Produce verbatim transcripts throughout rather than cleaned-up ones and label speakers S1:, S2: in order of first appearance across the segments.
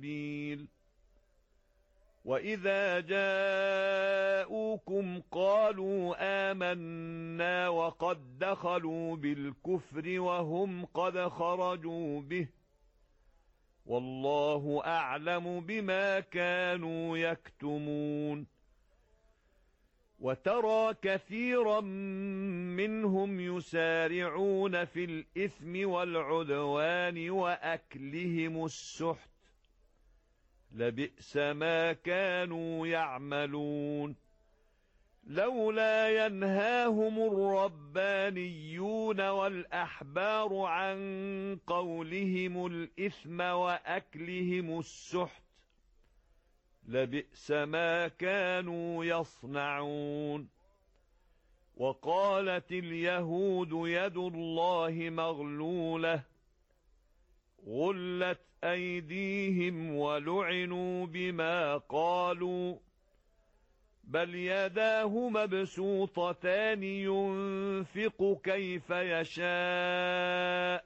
S1: السبيل. وإذا جاءوكم قالوا آمنا وقد دخلوا بالكفر وهم قد خرجوا به، والله أعلم بما كانوا يكتمون. وترى كثيرا منهم يسارعون في الإثم والعدوان وأكلهم السحت، لبئس ما كانوا يعملون. لولا ينهاهم الربانيون والأحبار عن قولهم الإثم وأكلهم السحت، لبئس ما كانوا يصنعون. وقالت اليهود يد الله مغلولة، غلت أيديهم ولعنوا بما قالوا، بل يداه مبسوطتان ينفق كيف يشاء،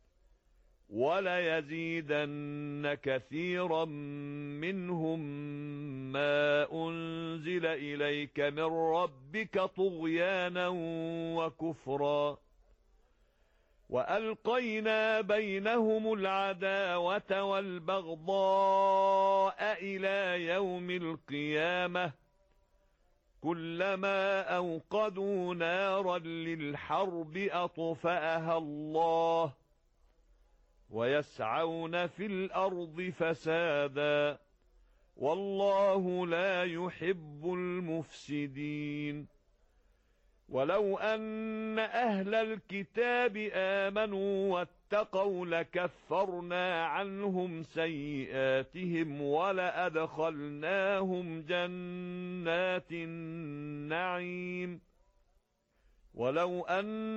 S1: وليزيدن كثيرا منهم ما أنزل إليك من ربك طغيانا وكفرا. وألقينا بينهم العداوة والبغضاء إلى يوم القيامة، كلما أوقدوا نارا للحرب أطفأها الله، ويسعون في الأرض فسادا، والله لا يحب المفسدين. ولو أن أهل الكتاب آمنوا واتقوا لكفرنا عنهم سيئاتهم ولأدخلناهم جنات النعيم. ولو أن